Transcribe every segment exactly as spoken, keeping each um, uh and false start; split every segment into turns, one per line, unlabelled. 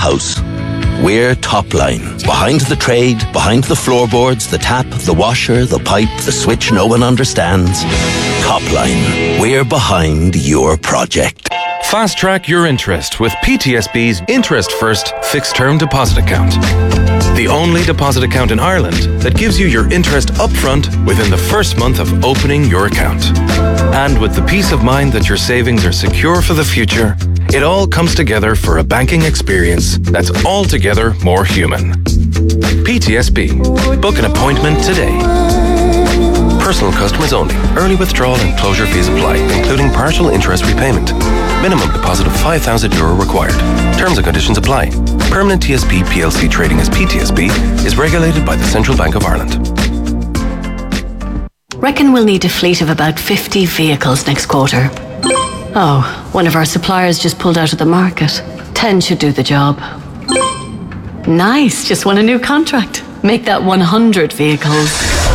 house. We're Topline. Behind the trade, behind the floorboards, the tap, the washer, the pipe, the switch no one understands. Topline. We're behind your project.
Fast track your interest with P T S B's Interest First Fixed Term Deposit Account. The only deposit account in Ireland that gives you your interest upfront within the first month of opening your account. And with the peace of mind that your savings are secure for the future, it all comes together for a banking experience that's altogether more human. P T S B. Book an appointment today. Personal customers only. Early withdrawal and closure fees apply, including partial interest repayment. Minimum deposit of five thousand euro required. Terms and conditions apply. Permanent T S B P L C trading as P T S B is regulated by the Central Bank of Ireland.
Reckon we'll need a fleet of about fifty vehicles next quarter. Oh, one of our suppliers just pulled out of the market. ten should do the job. Nice, just won a new contract. Make that one hundred vehicles.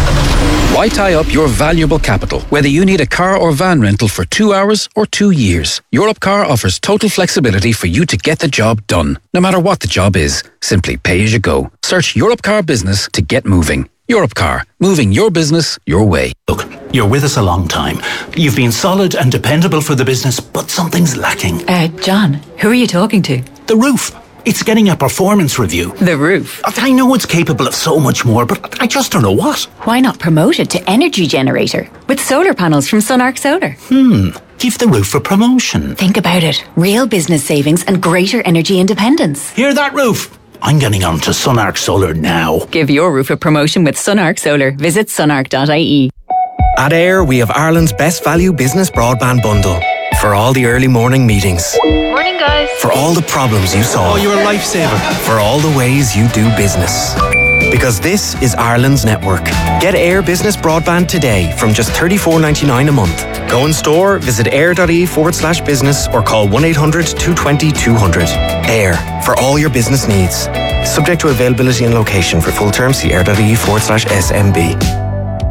Why tie up your valuable capital, whether you need a car or van rental for two hours or two years? Europcar offers total flexibility for you to get the job done. No matter what the job is, simply pay as you go. Search Europcar Business to get moving. Europcar, moving your business your way.
Look, you're with us a long time. You've been solid and dependable for the business, but something's lacking.
Uh, John, who are you talking to?
The roof. It's getting a performance review.
The roof?
I know it's capable of so much more, but I just don't know what.
Why not promote it to energy generator with solar panels from Sunark Solar?
Hmm. Give the roof a promotion.
Think about it. Real business savings and greater energy independence.
Hear that, roof? I'm getting on to Sunark Solar now.
Give your roof a promotion with Sunark Solar. Visit sunark dot I E.
At Air, we have Ireland's best value business broadband bundle. For all the early morning meetings.
Morning, guys.
For all the problems you solve.
Oh, you're a lifesaver.
For all the ways you do business. Because this is Ireland's network. Get Air Business Broadband today from just thirty-four ninety-nine a month. Go in store, visit air.ie forward slash business or call one eight hundred two two zero two hundred. Air, for all your business needs. Subject to availability and location. For full terms, see air.ie forward slash SMB.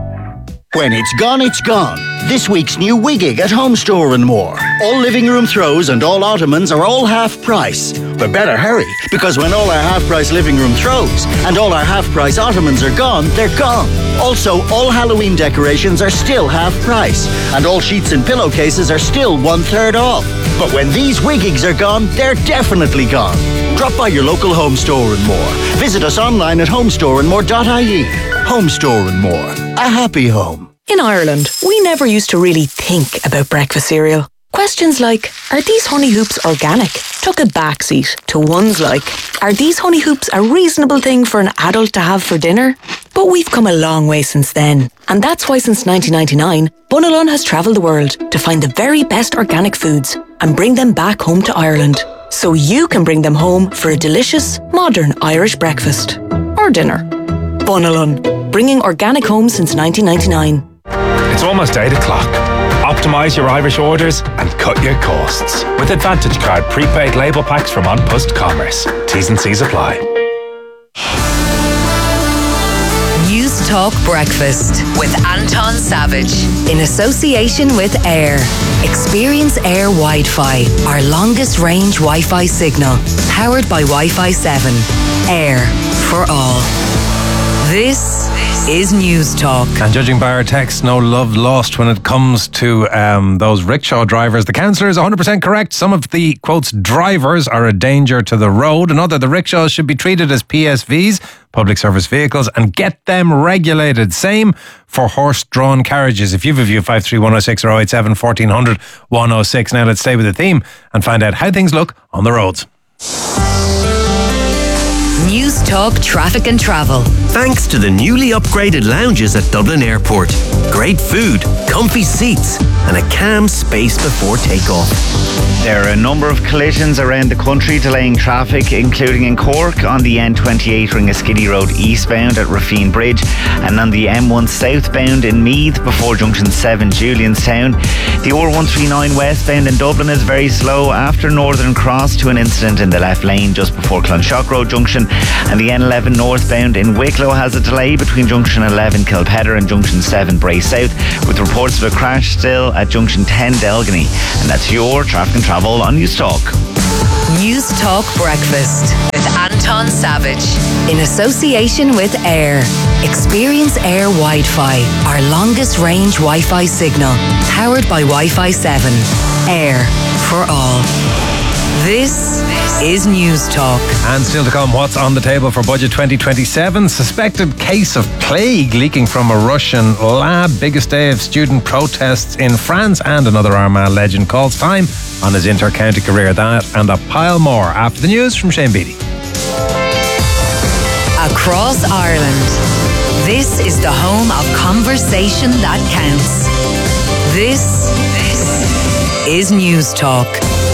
When it's gone, it's gone. This week's new Wiggig at Home Store and More. All living room throws and all ottomans are all half price. But better hurry, because when all our half price living room throws and all our half price ottomans are gone, they're gone. Also, all Halloween decorations are still half price. And all sheets and pillowcases are still one third off. But when these Wiggigs are gone, they're definitely gone. Drop by your local Home Store and More. Visit us online at homestore and more dot I E. Home Store and More. A happy home.
In Ireland, we never used to really think about breakfast cereal. Questions like, are these honey hoops organic? Took a backseat to ones like, are these honey hoops a reasonable thing for an adult to have for dinner? But we've come a long way since then. And that's why since nineteen ninety-nine, Bunalun has travelled the world to find the very best organic foods and bring them back home to Ireland. So you can bring them home for a delicious, modern Irish breakfast. Or dinner. Bunalun, bringing organic home since nineteen ninety-nine.
It's almost eight o'clock. Optimise your Irish orders and cut your costs with Advantage Card prepaid label packs from An Post Commerce. T's and C's apply.
News Talk Breakfast with Anton Savage in association with Air. Experience Air Wi-Fi, our longest range Wi-Fi signal, powered by Wi-Fi seven. Air for all. This is News Talk.
And judging by our text, no love lost when it comes to um, those rickshaw drivers. The councillor is one hundred percent correct. Some of the, quotes, drivers are a danger to the road. Another, the rickshaws should be treated as P S Vs, public service vehicles, and get them regulated. Same for horse-drawn carriages. If you've a view, five three one oh six or oh eight seven, fourteen hundred, one oh six. Now let's stay with the theme and find out how things look on the roads.
News Talk Traffic and Travel.
Thanks to the newly upgraded lounges at Dublin Airport. Great food, comfy seats, and a calm space before takeoff.
There are a number of collisions around the country delaying traffic, including in Cork on the N twenty-eight Ringaskiddy Road eastbound at Rafine Bridge and on the M one southbound in Meath before Junction seven Julianstown. The R one thirty-nine westbound in Dublin is very slow after Northern Cross to an incident in the left lane just before Clonshock Road Junction, and the N eleven northbound in Wicklow has a delay between Junction eleven Kilpedder and Junction seven Bray South, with reports of a crash still at Junction ten Delgany. And that's your traffic and travel on News Talk.
News Talk Breakfast. Anton Savage. In association with Air. Experience Air Wi-Fi, our longest range Wi-Fi signal. Powered by Wi-Fi seven. Air for all. This is News Talk.
And still to come, what's on the table for Budget twenty twenty-seven? Suspected case of plague leaking from a Russian lab. Biggest day of student protests in France. And another Armagh legend calls time on his inter-county career. That and a pile more after the news from Shane Beattie.
Across Ireland, this is the home of conversation that counts. This, this is News Talk.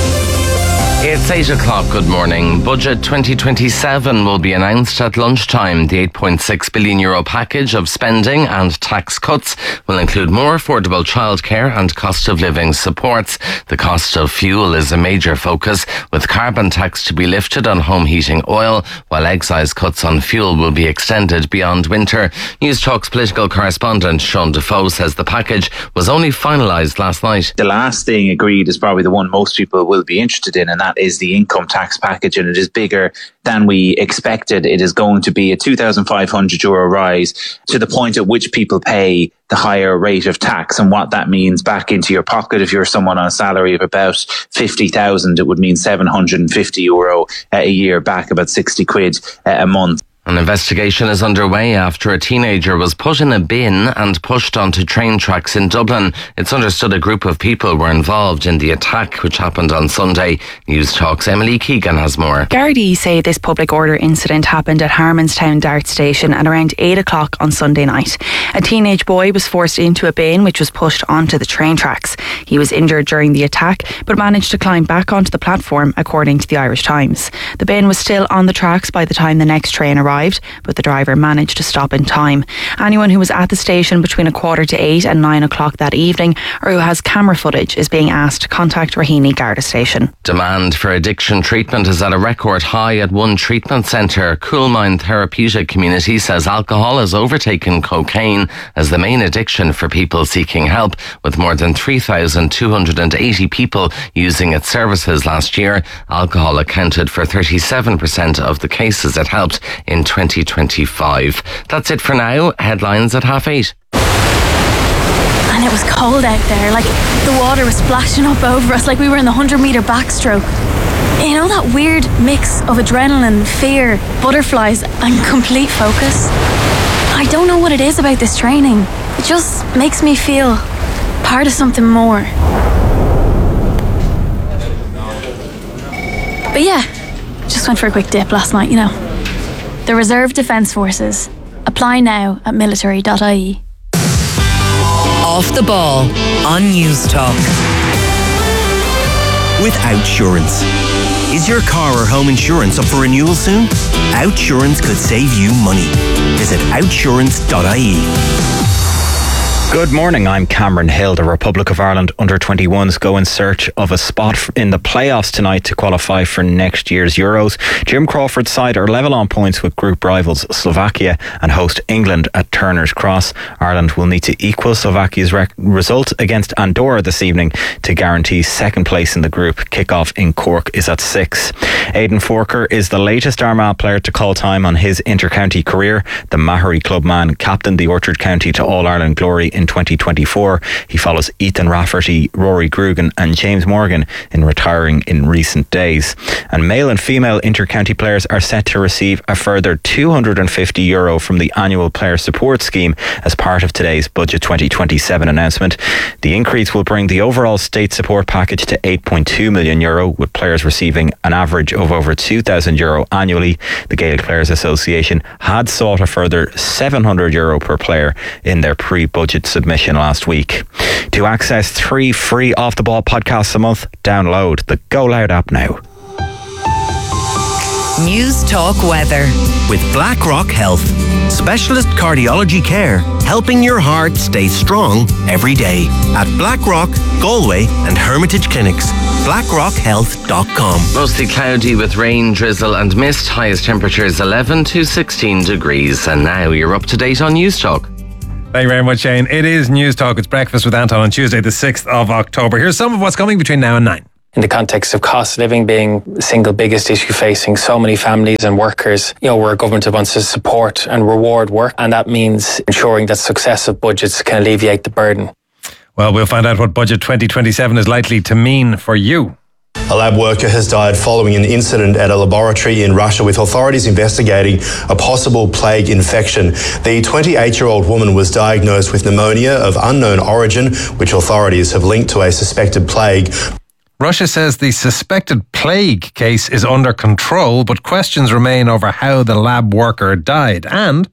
It's eight o'clock, good morning. Budget twenty twenty-seven will be announced at lunchtime. The eight point six billion euro package of spending and tax cuts will include more affordable childcare and cost of living supports. The cost of fuel is a major focus, with carbon tax to be lifted on home heating oil, while excise cuts on fuel will be extended beyond winter. News Talk's political correspondent Sean Defoe says the package was only finalised last night.
The last thing agreed is probably the one most people will be interested in, and that is the income tax package, and it is bigger than we expected. It is going to be a two thousand five hundred euro rise to the point at which people pay the higher rate of tax, and what that means back into your pocket. If you're someone on a salary of about fifty thousand, it would mean seven hundred fifty euro a year back, about sixty quid a month.
An investigation is underway after a teenager was put in a bin and pushed onto train tracks in Dublin. It's understood a group of people were involved in the attack, which happened on Sunday. News Talk's Emily Keegan has more.
Gardaí say this public order incident happened at Harmonstown Dart Station at around eight o'clock on Sunday night. A teenage boy was forced into a bin which was pushed onto the train tracks. He was injured during the attack but managed to climb back onto the platform, according to the Irish Times. The bin was still on the tracks by the time the next train arrived, but the driver managed to stop in time. Anyone who was at the station between a quarter to eight and nine o'clock that evening, or who has camera footage, is being asked to contact Raheny Garda Station.
Demand for addiction treatment is at a record high at one treatment centre. Coolmine Therapeutic Community says alcohol has overtaken cocaine as the main addiction for people seeking help, with more than three thousand two hundred eighty people using its services last year. Alcohol accounted for thirty-seven percent of the cases it helped in twenty twenty-five. That's it for now. Headlines at half eight.
And it was cold out there, like the water was splashing up over us, like we were in the one hundred metre backstroke. You know, that weird mix of adrenaline, fear, butterflies and complete focus. I don't know what it is about this training. It just makes me feel part of something more. But yeah, just went for a quick dip last night, you know. The Reserve Defence Forces. Apply now at military dot I E.
Off the ball on News Talk.
With Outsurance. Is your car or home insurance up for renewal soon? Outsurance could save you money. Visit outsurance dot I E.
Good morning, I'm Cameron Hill. The Republic of Ireland under twenty-ones go in search of a spot in the playoffs tonight to qualify for next year's Euros. Jim Crawford's side are level on points with group rivals Slovakia and host England at Turner's Cross. Ireland will need to equal Slovakia's rec- result against Andorra this evening to guarantee second place in the group. Kick-off in Cork is at six. Aidan Forker is the latest Armagh player to call time on his inter-county career. The Mahary club man captained the Orchard County to All-Ireland glory in twenty twenty-four. He follows Ethan Rafferty, Rory Grugan and James Morgan in retiring in recent days. And male and female inter-county players are set to receive a further two hundred fifty euro from the annual player support scheme as part of today's Budget twenty twenty-seven announcement. The increase will bring the overall state support package to eight point two million euro, with players receiving an average of over two thousand euro annually. The Gaelic Players Association had sought a further seven hundred euro per player in their pre-budget submission last week. To access three free Off the Ball podcasts a month, download the Go Loud app now.
News Talk weather.
With BlackRock Health. Specialist cardiology care, helping your heart stay strong every day. At BlackRock, Galway and Hermitage Clinics. blackrock health dot com.
Mostly cloudy with rain, drizzle and mist. Highest temperatures eleven to sixteen degrees. And now you're up to date on News Talk.
Thank you very much, Shane. It is News Talk. It's Breakfast with Anton on Tuesday, the sixth of October. Here's some of what's coming between now and nine.
in the context of cost of living being the single biggest issue facing so many families and workers. You know, we're a government that wants to support and reward work, and that means ensuring that successive budgets can alleviate the burden.
Well, we'll find out what Budget twenty twenty-seven is likely to mean for you.
A lab worker has died following an incident at a laboratory in Russia, with authorities investigating a possible plague infection. The twenty-eight-year-old woman was diagnosed with pneumonia of unknown origin, which authorities have linked to a suspected plague.
Russia says the suspected plague case is under control, but questions remain over how the lab worker died. And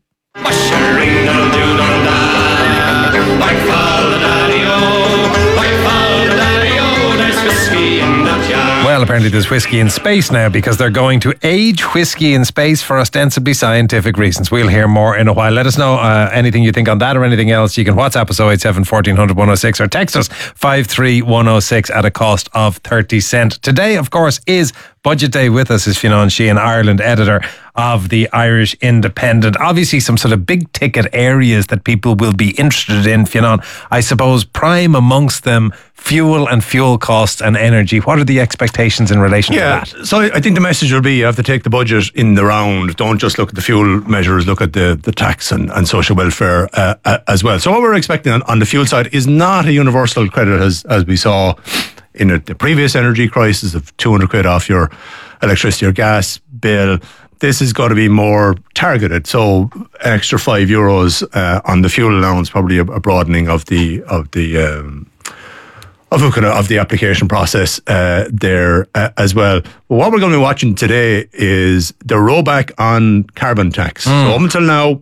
well, apparently there's whiskey in space now, because they're going to age whiskey in space for ostensibly scientific reasons. We'll hear more in a while. Let us know uh, anything you think on that or anything else. You can WhatsApp us oh eight seven, fourteen hundred, one oh six or text us five three one oh six at a cost of thirty cent. Today, of course, is Budget Day. With us is Fionn Sheehan, Ireland editor of the Irish Independent. Obviously some sort of big ticket areas that people will be interested in, Fionn. I suppose prime amongst them, fuel and fuel costs and energy. What are the expectations in relation
yeah,
to that?
So I think the message will be you have to take the budget in the round. Don't just look at the fuel measures, look at the, the tax and, and social welfare uh, uh, as well. So what we're expecting on, on the fuel side is not a universal credit as, as we saw in a, the previous energy crisis of two hundred quid off your electricity or gas bill. This is going to be more targeted. So extra five euros uh, on the fuel allowance, probably a, a broadening of the of the um, of, of the application process uh, there uh, as well. But what we're going to be watching today is the rollback on carbon tax. Mm. So up until now,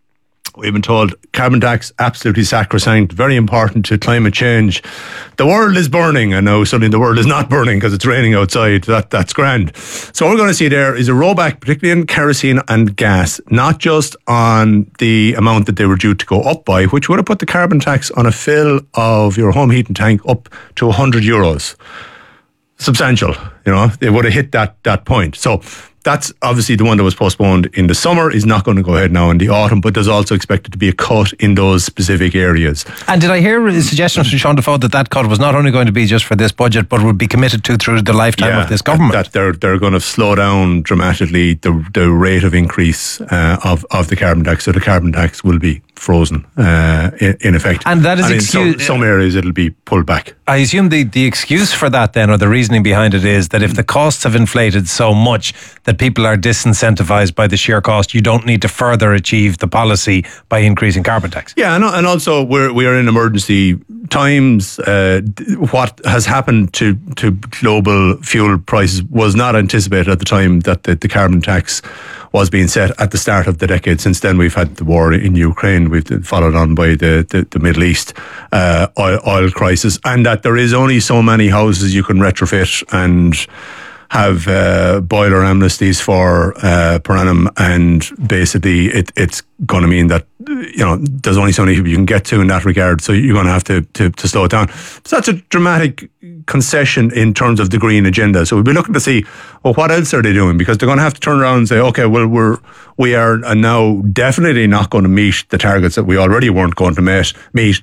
we've been told carbon tax, absolutely sacrosanct, very important to climate change. The world is burning, and now suddenly the world is not burning because it's raining outside. That That's grand. So what we're going to see there is a rollback, particularly in kerosene and gas, not just on the amount that they were due to go up by, which would have put the carbon tax on a fill of your home heating tank up to one hundred euros. Substantial, you know, they would have hit that that point. So that's obviously the one that was postponed in the summer, is not going to go ahead now in the autumn, but there's also expected to be a cut in those specific areas.
And did I hear suggestions from Sean Defoe that that cut was not only going to be just for this budget, but would be committed to through the lifetime
yeah,
of this government?
That, that they're they're going to slow down dramatically the the rate of increase uh, of of the carbon tax. So the carbon tax will be frozen uh, in, in effect.
And that is
and
excuse-
in some, some areas it'll be pulled back.
I assume the, the excuse for that then, or the reasoning behind it, is that if the costs have inflated so much that people are disincentivized by the sheer cost, you don't need to further achieve the policy by increasing carbon tax.
Yeah, and, and also we're we are in emergency times. Uh, what has happened to, to global fuel prices was not anticipated at the time that the, the carbon tax was being set at the start of the decade. Since then, we've had the war in Ukraine. We've followed on by the, the, the Middle East uh, oil, oil crisis, and that there is only so many houses you can retrofit and have uh, boiler amnesties for uh, per annum, and basically it, it's going to mean that, you know, there's only so many people you can get to in that regard, so you're going to have to, to, to slow it down. So that's a dramatic concession in terms of the green agenda. So we'll be looking to see, well, what else are they doing? Because they're going to have to turn around and say, okay, well, we're, we are now definitely not going to meet the targets that we already weren't going to meet, meet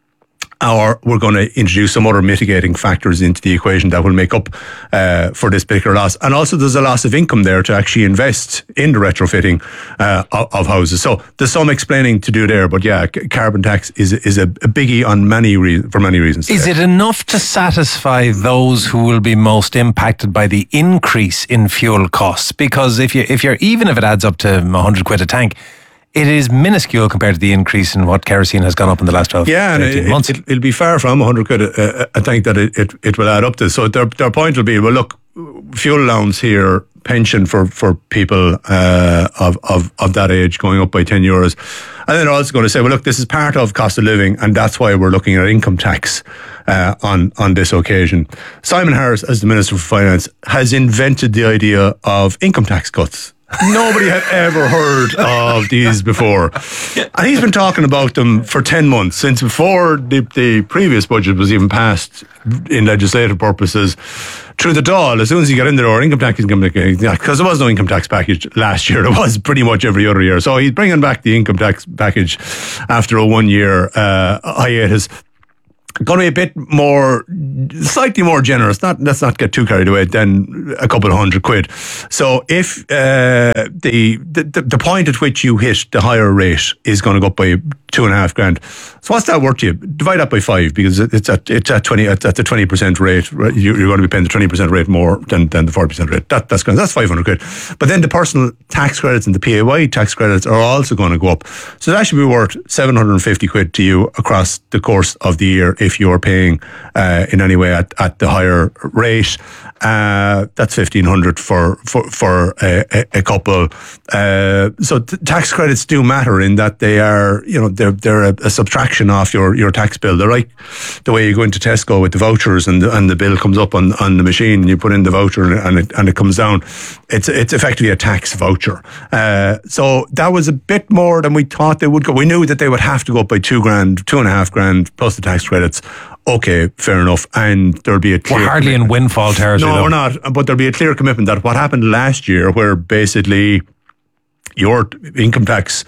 or we're going to introduce some other mitigating factors into the equation that will make up uh, for this particular loss. And also there's a loss of income there to actually invest in the retrofitting uh, of, of houses. So there's some explaining to do there, but yeah, c- carbon tax is is a, a biggie on many re- for many reasons.
Is it enough to satisfy those who will be most impacted by the increase in fuel costs? Because if you if you're even if it adds up to one hundred quid a tank, it is minuscule compared to the increase in what kerosene has gone up in the last twelve,
yeah, and
eighteen
it,
months.
It, it'll be far from one hundred quid a, a tank that it, it, it will add up to. So their their point will be, well, look, fuel allowance here, pension for, for people uh, of, of, of that age going up by ten euros. And then they're also going to say, well, look, this is part of cost of living, and that's why we're looking at income tax uh, on, on this occasion. Simon Harris, as the Minister for Finance, has invented the idea of income tax cuts. Nobody had ever heard of these before. And he's been talking about them for ten months, since before the, the previous budget was even passed in legislative purposes. Through the Dáil, as soon as you get in there, or income tax is going to, because there was no income tax package last year, there was pretty much every other year. So he's bringing back the income tax package after a one year uh, hiatus. going to be a bit more, slightly more generous. Not let's not get too carried away. Then a couple of hundred quid. So if uh, the, the the point at which you hit the higher rate is going to go up by two and a half grand. So what's that worth to you? Divide that by five because it's at it's at twenty at, at the twenty percent rate. Right? You're going to be paying the twenty percent rate more than, than the forty percent rate. That that's going that's five hundred quid. But then the personal tax credits and the P A Y tax credits are also going to go up. So that should be worth seven hundred fifty quid to you across the course of the year if you're paying uh, in any way at, at the higher rate. Uh, that's fifteen hundred for for for a, a couple. Uh, so t- tax credits do matter in that they are, you know, they're they're a, a subtraction off your, your tax bill. They're like the way you go into Tesco with the vouchers and the, and the bill comes up on, on the machine and you put in the voucher and it and it comes down. It's it's effectively a tax voucher. Uh, so that was a bit more than we thought they would go. We knew that they would have to go up by two grand, two and a half grand plus the tax credits. Okay, fair enough. And there'll be a clear...
We're hardly in windfall territory.
No,
though.
we're not. But there'll be a clear commitment that what happened last year, where basically your income tax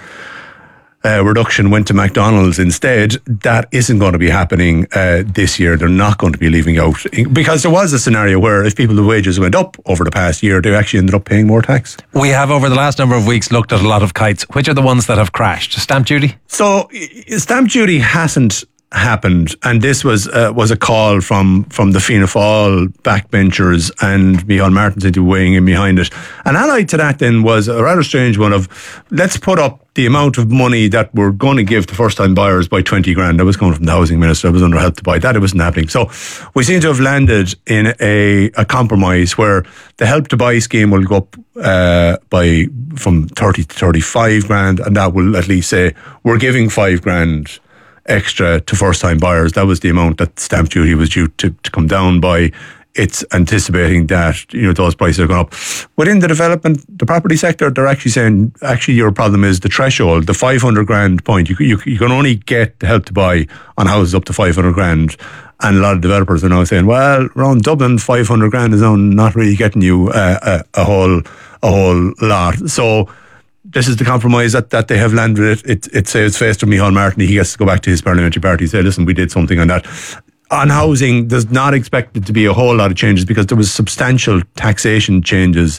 uh, reduction went to McDonald's instead, that isn't going to be happening uh, this year. They're not going to be leaving out. Because there was a scenario where if people's wages went up over the past year, they actually ended up paying more tax.
We have, over the last number of weeks, looked at a lot of kites. Which are the ones that have crashed? Stamp duty?
So, stamp duty hasn't happened, and this was uh, was a call from from the Fianna Fáil backbenchers, and Micheál Martin seemed to be weighing in behind it. And allied to that then was a rather strange one of, let's put up the amount of money that we're going to give to first time buyers by twenty grand. That was coming from the housing minister. It was under Help to Buy. That it wasn't happening. So we seem to have landed in a, a compromise where the Help to Buy scheme will go up uh, by from thirty to thirty-five grand, and that will at least say we're giving five grand extra to first-time buyers. That was the amount that stamp duty was due to, to come down by. It's anticipating that, you know, those prices are going up. Within the development, the property sector, they're actually saying, actually your problem is the threshold, the five hundred grand point. You, you, you can only get the Help to Buy on houses up to five hundred grand. And a lot of developers are now saying, well, around Dublin, five hundred grand is now not really getting you uh, a, a whole a whole lot. So this is the compromise that, that they have landed. It, it, it saves face to Micheál Martin. He gets to go back to his parliamentary party and say, listen, we did something on that. On housing, there's not expected to be a whole lot of changes because there was substantial taxation changes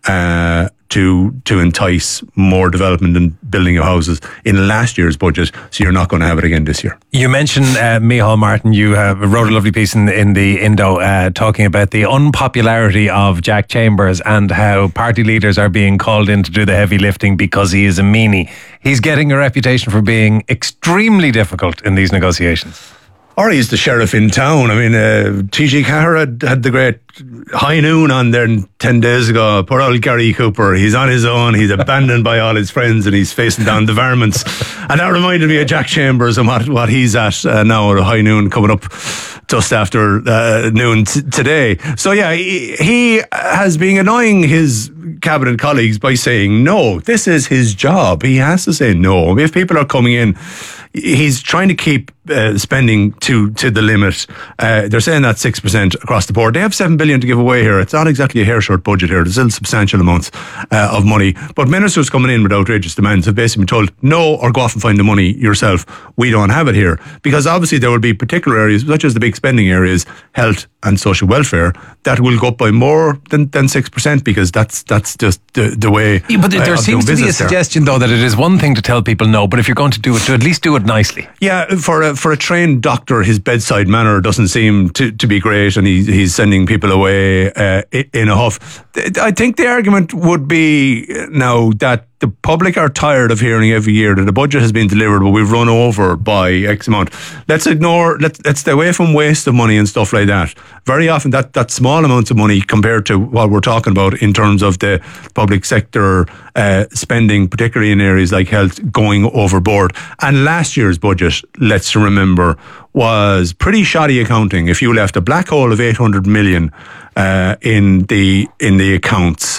uh, to to entice more development and building of houses in last year's budget. So you're not going to have it again this year.
You mentioned uh, Micheál Martin. You uh, wrote a lovely piece in, in the Indo uh, talking about the unpopularity of Jack Chambers and how party leaders are being called in to do the heavy lifting because he is a meanie. He's getting a reputation for being extremely difficult in these negotiations.
Or he's the sheriff in town. I mean, uh, T G Carr had, had the great high noon on there ten days ago. Poor old Gary Cooper. He's on his own. He's abandoned by all his friends and he's facing down the varmints. And that reminded me of Jack Chambers and what, what he's at uh, now at a high noon coming up just after uh, noon t- today. So yeah, he, he has been annoying his cabinet colleagues by saying no. This is his job. He has to say no. If people are coming in, he's trying to keep uh, spending to to the limit. Uh, they're saying that six percent across the board. They have seven billion to give away here. It's not exactly a hair short budget here. There's still substantial amounts uh, of money. But ministers coming in with outrageous demands have basically been told no, or go off and find the money yourself. We don't have it here. Because obviously there will be particular areas, such as the big spending areas, health and social welfare, that will go up by more than, than six percent because that's that's just the, the way.
Yeah, but there
uh,
seems to be a suggestion, though, that it is one thing to tell people no, but if you're going to do it, to at least do it nicely.
Yeah, for a, for a trained doctor, his bedside manner doesn't seem to, to be great, and he, he's sending people away uh, in a huff. I think the argument would be now that the public are tired of hearing every year that the budget has been delivered, but we've run over by X amount. Let's ignore, let's, let's stay away from waste of money and stuff like that. Very often that, that small amounts of money compared to what we're talking about in terms of the public sector uh, spending, particularly in areas like health, going overboard. And last year's budget, let's remember, was pretty shoddy accounting. If you left a black hole of eight hundred million uh, in the in the accounts,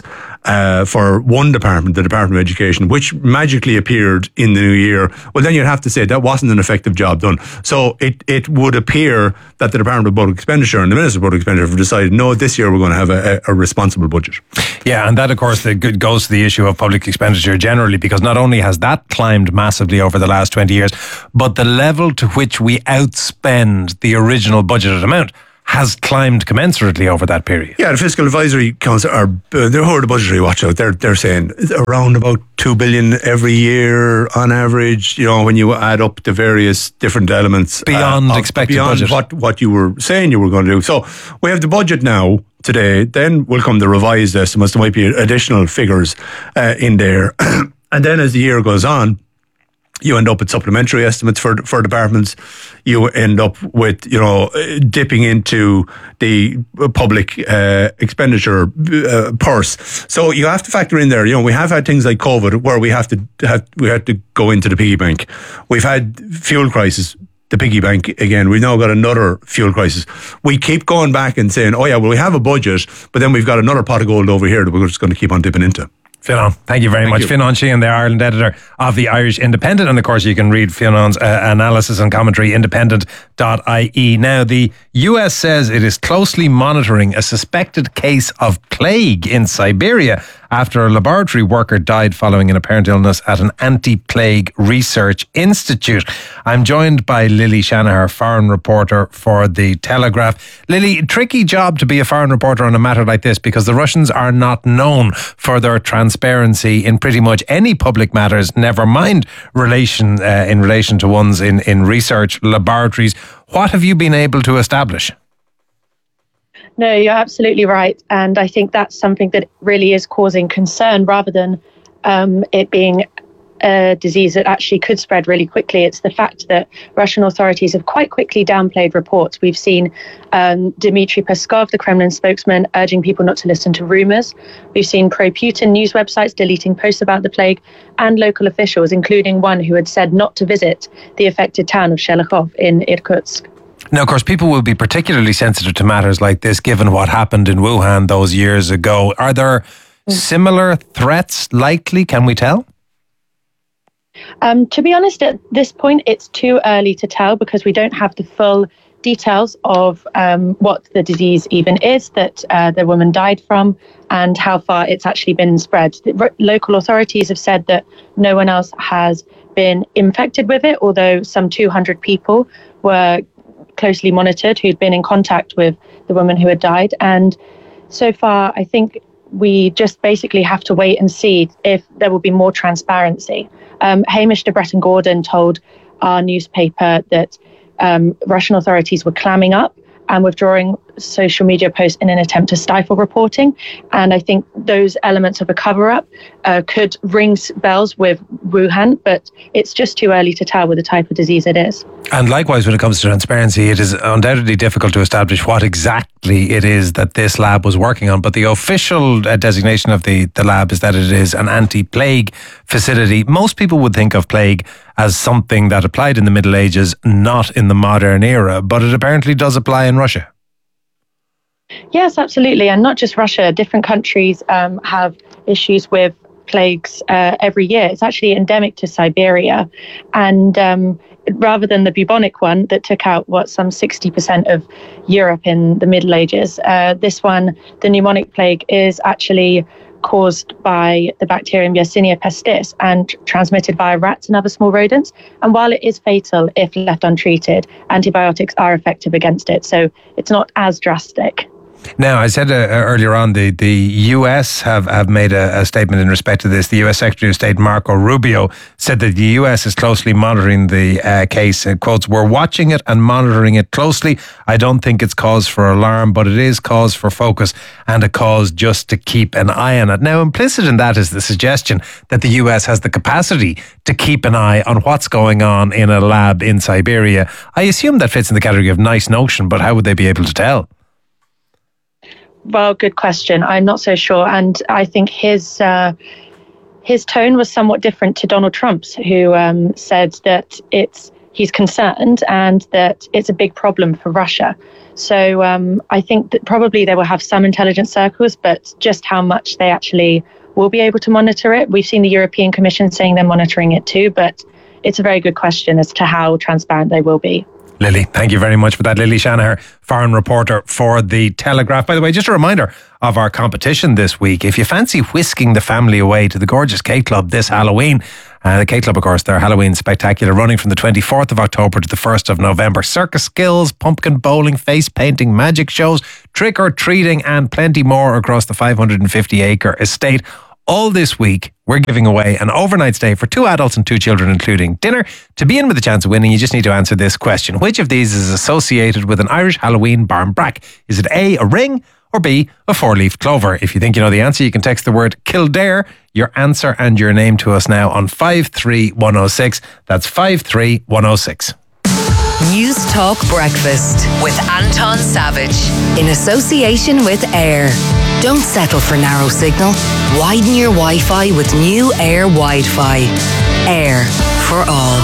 uh, for one department, the Department of Education, which magically appeared in the new year, well, then you'd have to say that wasn't an effective job done. So it, it would appear that the Department of Public Expenditure and the Minister of Public Expenditure have decided, no, this year we're going to have a, a responsible budget.
Yeah, and that, of course, goes to the issue of public expenditure generally, because not only has that climbed massively over the last twenty years, but the level to which we outspend the original budgeted amount has climbed commensurately over that period.
Yeah, the Fiscal Advisory Council are, uh, they're who are the budgetary watchout. They're they're saying around about two billion every year on average. You know, when you add up the various different elements
beyond
uh,
expected
beyond
budget.
what what you were saying you were going to do. So we have the budget now today. Then will come the revised estimates. There might be additional figures uh, in there, and then as the year goes on, you end up with supplementary estimates for for departments. You end up with, you know, dipping into the public uh, expenditure uh, purse. So you have to factor in there. You know, we have had things like COVID where we have to have, we had to go into the piggy bank. We've had fuel crisis, the piggy bank again. We've now got another fuel crisis. We keep going back and saying, oh yeah, well we have a budget, but then we've got another pot of gold over here that we're just going to keep on dipping into.
Fionnán, thank you very
Thank
much.
you.
Fionnán Sheehan, the Ireland editor of the Irish Independent. And of course, you can read Fionnán's uh, analysis and commentary, independent dot I E. Now, the U S says it is closely monitoring a suspected case of plague in Siberia after a laboratory worker died following an apparent illness at an anti-plague research institute. I'm joined by Lily Shanahan, foreign reporter for The Telegraph. Lily, tricky job to be a foreign reporter on a matter like this, because the Russians are not known for their transparency in pretty much any public matters, never mind relation uh, in relation to ones in, in research laboratories. What have you been able to establish?
No, you're absolutely right. And I think that's something that really is causing concern rather than um, it being a disease that actually could spread really quickly. It's the fact that Russian authorities have quite quickly downplayed reports. We've seen um, Dmitry Peskov, the Kremlin spokesman, urging people not to listen to rumours. We've seen pro-Putin news websites deleting posts about the plague, and local officials, including one who had said not to visit the affected town of Shelekhov in Irkutsk.
Now, of course, people will be particularly sensitive to matters like this, given what happened in Wuhan those years ago. Are there similar threats likely? Can we tell?
Um, to be honest, at this point, it's too early to tell because we don't have the full details of um, what the disease even is that uh, the woman died from and how far it's actually been spread. The r- local authorities have said that no one else has been infected with it, although some two hundred people were closely monitored who'd been in contact with the woman who had died. And so far, I think we just basically have to wait and see if there will be more transparency. Um, Hamish de Bretton Gordon told our newspaper that um, Russian authorities were clamming up and withdrawing social media posts in an attempt to stifle reporting. And I think those elements of a cover-up uh, could ring bells with Wuhan, but it's just too early to tell with the type of disease it is.
And likewise, when it comes to transparency, it is undoubtedly difficult to establish what exactly it is that this lab was working on. But the official uh, designation of the, the lab is that it is an anti-plague facility. Most people would think of plague as something that applied in the Middle Ages, not in the modern era, but it apparently does apply in Russia.
Yes, absolutely. And not just Russia. Different countries um, have issues with plagues uh, every year. It's actually endemic to Siberia. And um, rather than the bubonic one that took out, what, some sixty percent of Europe in the Middle Ages, uh, this one, the pneumonic plague, is actually caused by the bacterium Yersinia pestis and transmitted via rats and other small rodents. And while it is fatal if left untreated, antibiotics are effective against it. So it's not as drastic.
Now, I said uh, earlier on, the, the U S have, have made a, a statement in respect to this. The U S Secretary of State, Marco Rubio, said that the U S is closely monitoring the uh, case. It quotes, "We're watching it and monitoring it closely. I don't think it's cause for alarm, but it is cause for focus and a cause just to keep an eye on it." Now, implicit in that is the suggestion that the U S has the capacity to keep an eye on what's going on in a lab in Siberia. I assume that fits in the category of nice notion, but how would they be able to tell?
Well, good question. I'm not so sure. And I think his uh, his tone was somewhat different to Donald Trump's, who um, said that it's he's concerned and that it's a big problem for Russia. So um, I think that probably they will have some intelligence circles, but just how much they actually will be able to monitor it. We've seen the European Commission saying they're monitoring it too, but it's a very good question as to how transparent they will be.
Lily, thank you very much for that. Lily Shanaher, foreign reporter for The Telegraph. By the way, just a reminder of our competition this week. If you fancy whisking the family away to the gorgeous Cake Club this Halloween, uh, the Cake Club, of course, their Halloween spectacular running from the twenty-fourth of October to the first of November. Circus skills, pumpkin bowling, face painting, magic shows, trick-or-treating and plenty more across the five hundred fifty acre estate. All this week, we're giving away an overnight stay for two adults and two children, including dinner. To be in with a chance of winning, you just need to answer this question. Which of these is associated with an Irish Halloween barmbrack? Is it A, a ring, or B, a four-leaf clover? If you think you know the answer, you can text the word Kildare, your answer and your name to us now on five three one oh six. That's five three one oh six.
News Talk Breakfast with Anton Savage in association with Air. Don't settle for narrow signal. Widen your Wi-Fi with new Air Wi-Fi. Air for all.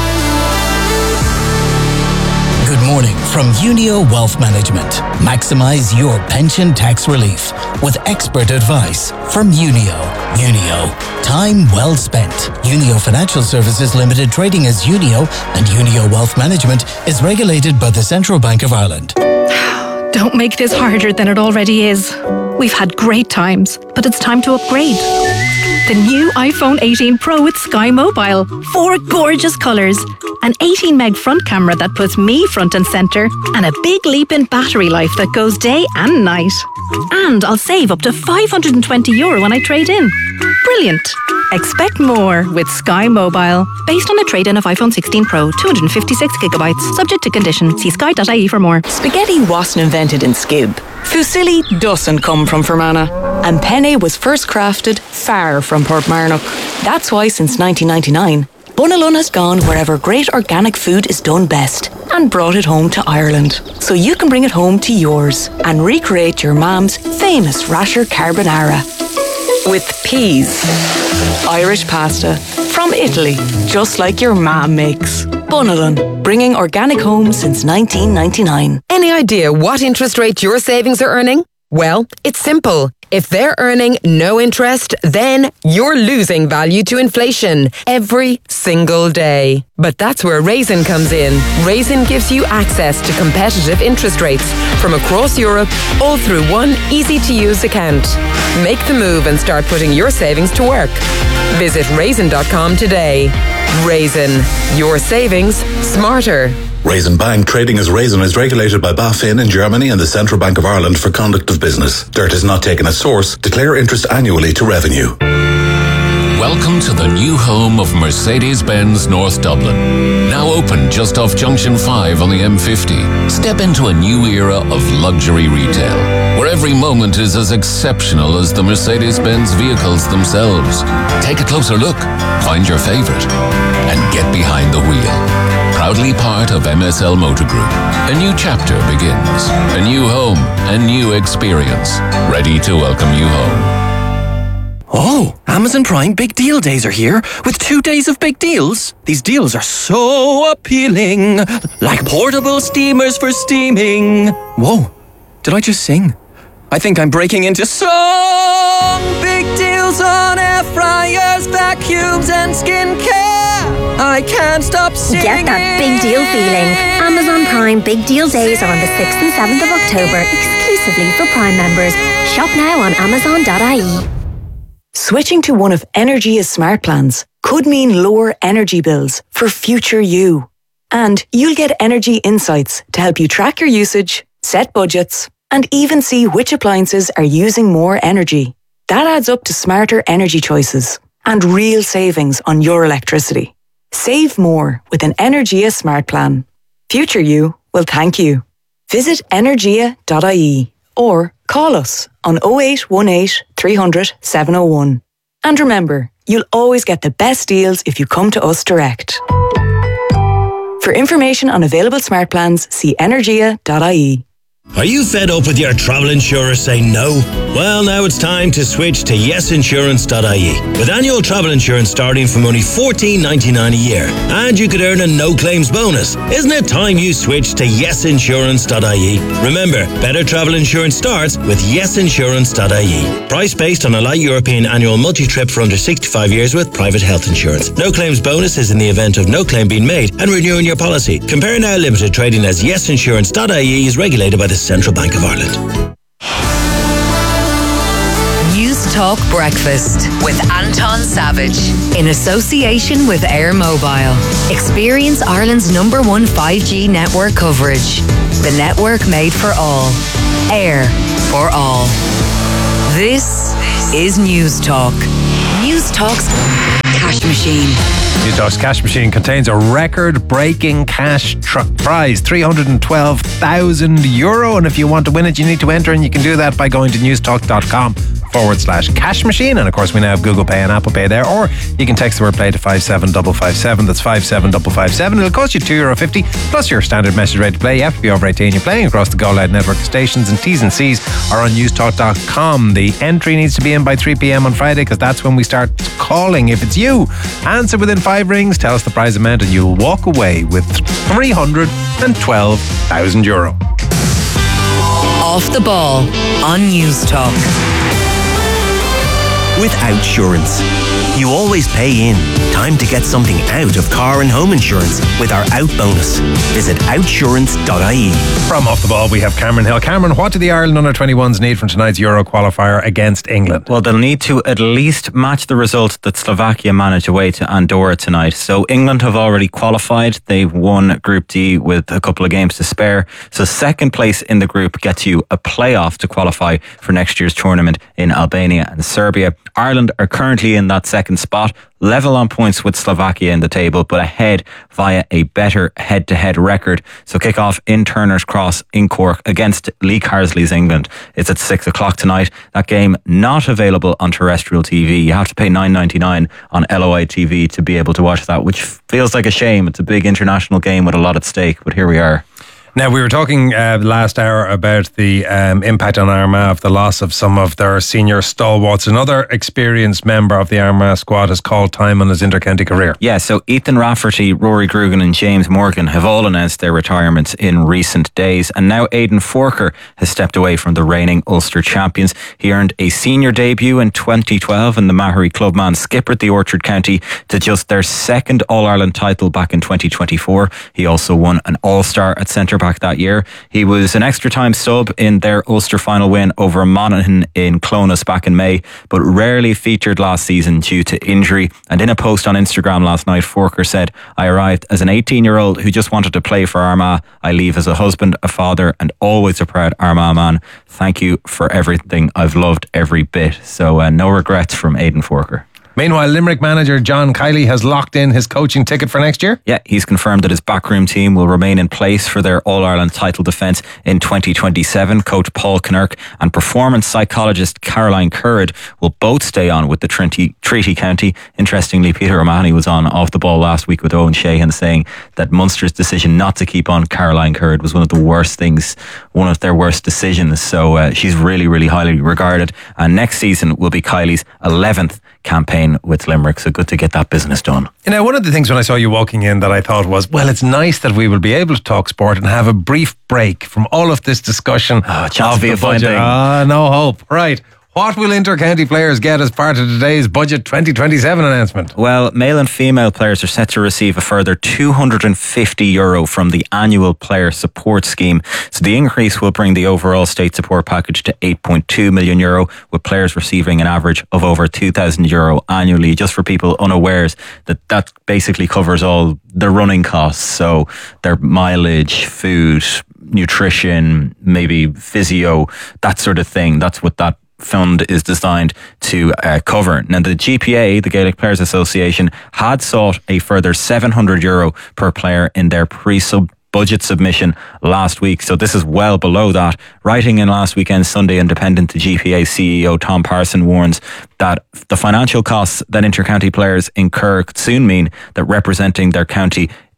Good morning from Unio Wealth Management. Maximize your pension tax relief with expert advice from Unio. Unio, time well spent. Unio Financial Services Limited, trading as Unio, and Unio Wealth Management is regulated by the Central Bank of Ireland.
Don't make this harder than it already is. We've had great times, but it's time to upgrade. The new iPhone eighteen Pro with Sky Mobile. Four gorgeous colours. An eighteen meg front camera that puts me front and centre. And a big leap in battery life that goes day and night. And I'll save up to five hundred twenty euro when I trade in. Brilliant. Expect more with Sky Mobile. Based on a trade-in of iPhone sixteen Pro, two hundred fifty-six gigabytes. Subject to condition. See sky dot I E for more.
Spaghetti wasn't invented in Skib. Fusilli doesn't come from Fermanagh. And penne was first crafted far from Portmarnock. That's why since nineteen ninety-nine, Bunalun has gone wherever great organic food is done best and brought it home to Ireland. So you can bring it home to yours and recreate your mam's famous rasher carbonara. With peas. Irish pasta from Italy, just like your mam makes. Bunalun, bringing organic home since nineteen ninety-nine.
Any idea what interest rate your savings are earning? Well, it's simple. If they're earning no interest, then you're losing value to inflation every single day. But that's where Raisin comes in. Raisin gives you access to competitive interest rates from across Europe, all through one easy-to-use account. Make the move and start putting your savings to work. Visit raisin dot com today. Raisin, your savings smarter.
Raisin Bank, trading as Raisin, is regulated by BaFin in Germany and the Central Bank of Ireland for conduct of business. Dirt is not taken as source. Declare interest annually to revenue.
Welcome to the new home of Mercedes-Benz North Dublin. Now open just off Junction five on the M fifty. Step into a new era of luxury retail, where every moment is as exceptional as the Mercedes-Benz vehicles themselves. Take a closer look, find your favourite, and get behind the wheel. Proudly part of M S L Motor Group. A new chapter begins. A new home, a new experience. Ready to welcome you home.
Oh, Amazon Prime Big Deal Days are here with two days of big deals. These deals are so appealing, like portable steamers for steaming. Whoa, did I just sing? I think I'm breaking into song. Big deals on air fryers, vacuums and skincare. I can't stop singing.
Get that big deal feeling. Amazon Prime Big Deal Days are on the sixth and seventh of October, exclusively for Prime members. Shop now on amazon dot I E.
Switching to one of Energia's smart plans could mean lower energy bills for future you. And you'll get energy insights to help you track your usage, set budgets, and even see which appliances are using more energy. That adds up to smarter energy choices and real savings on your electricity. Save more with an Energia smart plan. Future you will thank you. Visit energia dot I E or call us on oh eight one eight, three hundred, seven oh one. And remember, you'll always get the best deals if you come to us direct. For information on available smart plans, see energia dot I E.
Are you fed up with your travel insurer saying no? Well, now it's time to switch to yes insurance dot I E. With annual travel insurance starting from only fourteen ninety-nine a year. And you could earn a no-claims bonus. Isn't it time you switched to yes insurance dot I E? Remember, better travel insurance starts with yes insurance dot I E. Price based on a light European annual multi-trip for under sixty-five years with private health insurance. No-claims bonus is in the event of no claim being made and renewing your policy. Compare Now Limited, trading as yes insurance dot I E, is regulated by the Central Bank of Ireland.
News Talk Breakfast with Anton Savage in association with Air Mobile. Experience Ireland's number one five G network coverage. The network made for all. Air for all. This is News Talk. News Talk's Cash Machine.
News Talk's Cash Machine contains a record-breaking cash tr- prize, three hundred twelve thousand euro. And if you want to win it, you need to enter, and you can do that by going to newstalk.com forward slash cash machine. And of course, we now have Google Pay and Apple Pay there. Or you can text the word play to five seven five five seven. That's five seven five five seven. It'll cost you two euro fifty plus your standard message rate to play. You have to be over eighteen. You're playing across the Go Loud network of stations, and T's and C's are on newstalk dot com. The entry needs to be in by three p.m. on Friday, because that's when we start calling. If it's you, answer within five rings, tell us the prize amount, and you'll walk away with three hundred twelve thousand euro.
Off the ball on News Talk.
With Outsurance, you always pay in. Time to get something out of car and home insurance with our Out bonus. Visit outsurance dot I E.
From Off the Ball, we have Cameron Hill. Cameron, what do the Ireland under twenty-ones need from tonight's Euro qualifier against England?
Well, they'll need to at least match the result that Slovakia managed away to Andorra tonight. So England have already qualified. They've won Group D with a couple of games to spare. So second place in the group gets you a playoff to qualify for next year's tournament in Albania and Serbia. Ireland are currently in that second spot, level on points with Slovakia in the table, but ahead via a better head-to-head record. So kick off in Turner's Cross in Cork against Lee Carsley's England. It's at six o'clock tonight. That game not available on terrestrial T V. You have to pay nine ninety-nine on L O I T V to be able to watch that, which feels like a shame. It's a big international game with a lot at stake, but here we are.
Now, we were talking uh, last hour about the um, impact on Armagh of the loss of some of their senior stalwarts. Another experienced member of the Armagh squad has called time on his inter-county career.
Yeah, so Ethan Rafferty, Rory Grugan and James Morgan have all announced their retirements in recent days. And now Aidan Forker has stepped away from the reigning Ulster champions. He earned a senior debut in twenty twelve, and the Mahari clubman skippered the Orchard County to just their second All-Ireland title back in twenty twenty-four. He also won an All-Star at centre back that year. He was an extra time sub in their Ulster final win over Monaghan in Clonus back in May, but rarely featured last season due to injury. And in a post on Instagram last night, Forker said, "I arrived as an eighteen-year-old who just wanted to play for Armagh. I leave as a husband, a father, and always a proud Armagh man. Thank you for everything. I've loved every bit." So uh, no regrets from Aidan Forker.
Meanwhile, Limerick manager John Kiley has locked in his coaching ticket for next year.
Yeah, he's confirmed that his backroom team will remain in place for their All-Ireland title defence in twenty twenty-seven. Coach Paul Kinnerk and performance psychologist Caroline Currid will both stay on with the Treaty, Treaty County. Interestingly, Peter O'Mahony was on Off the Ball last week with Owen Sheehan saying that Munster's decision not to keep on Caroline Currid was one of the worst things, one of their worst decisions. So uh, she's really, really highly regarded. And next season will be Kiley's eleventh campaign with Limerick, so good to get that business done.
You know, one of the things when I saw you walking in that I thought was, well, it's nice that we will be able to talk sport and have a brief break from all of this discussion.
Oh, chance of the budget.
Ah, no hope. Right. What will inter-county players get as part of today's Budget twenty twenty-seven announcement?
Well, male and female players are set to receive a further two hundred fifty euro from the annual player support scheme. So the increase will bring the overall state support package to eight point two million euro, with players receiving an average of over two thousand euro annually. Just for people unawares, that that basically covers all the running costs. So their mileage, food, nutrition, maybe physio, that sort of thing. That's what that fund is designed to uh, cover. Now, the G P A, the Gaelic Players Association, had sought a further seven hundred euro per player in their pre-sub budget submission last week, so this is well below that. Writing in last weekend's Sunday Independent, the G P A C E O Tom Parson warns that the financial costs that inter-county players incur could soon mean that representing their county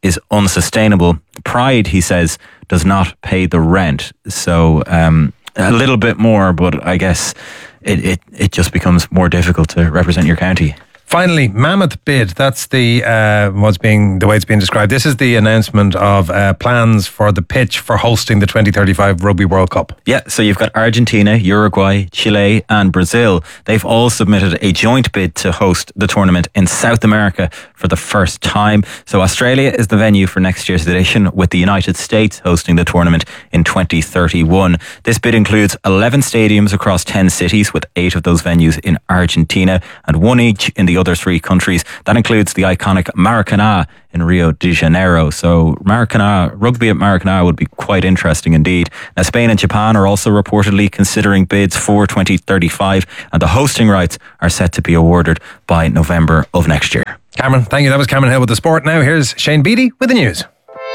is unsustainable. Pride, he says, does not pay the rent. So um, a little bit more, but I guess it, it, it just becomes more difficult to represent your county.
Finally, Mammoth Bid. That's the uh, what's being the way it's being described. This is the announcement of uh, plans for the pitch for hosting the twenty thirty-five Rugby World Cup.
Yeah, so you've got Argentina, Uruguay, Chile and Brazil. They've all submitted a joint bid to host the tournament in South America for the first time. So Australia is the venue for next year's edition, with the United States hosting the tournament in twenty thirty-one. This bid includes eleven stadiums across ten cities, with eight of those venues in Argentina and one each in the other three countries. That includes the iconic Maracanã in Rio de Janeiro. So Maracanã, rugby at Maracanã would be quite interesting indeed. Now, Spain and Japan are also reportedly considering bids for twenty thirty-five, and the hosting rights are set to be awarded by November of next year.
Cameron, thank you. That was Cameron Hill with the sport. Now here's Shane Beattie with the news.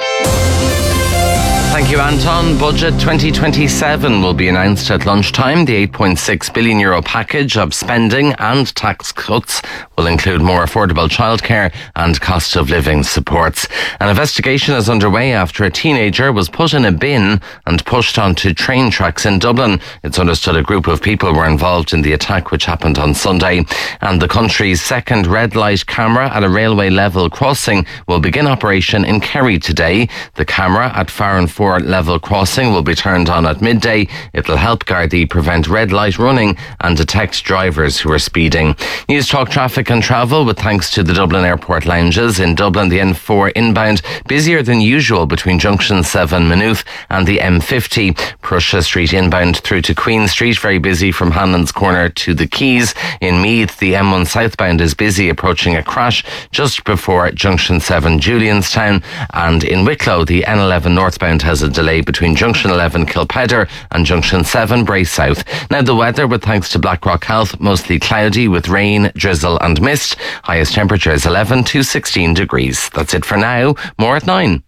Thank you, Anton. Budget twenty twenty-seven will be announced at lunchtime. The eight point six billion euro package of spending and tax cuts will include more affordable childcare and cost of living supports. An investigation is underway after a teenager was put in a bin and pushed onto train tracks in Dublin. It's understood a group of people were involved in the attack, which happened on Sunday. And the country's second red light camera at a railway level crossing will begin operation in Kerry today. The camera at Farranford level crossing will be turned on at midday. It'll help Gardaí prevent red light running and detect drivers who are speeding. News Talk Traffic and Travel, with thanks to the Dublin Airport lounges. In Dublin, the N four inbound busier than usual between Junction seven Maynooth and the M fifty. Prussia Street inbound through to Queen Street, very busy from Hanlon's Corner to the Quays. In Meath, the M one southbound is busy, approaching a crash just before Junction seven Julianstown. And in Wicklow, the N eleven northbound has a delay between Junction eleven Kilpedder and Junction seven Bray South. Now the weather, with thanks to Blackrock Health, mostly cloudy with rain, drizzle and mist. Highest temperature is eleven to sixteen degrees. That's it for now. More at nine.